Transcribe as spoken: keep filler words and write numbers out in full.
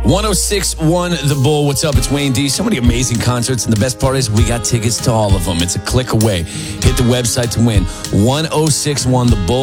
one oh six point one The Bull. What's up? It's Wayne D. So many amazing concerts, and the best part is we got tickets to all of them. It's a click away. Hit the website to win. one oh six point one The Bull.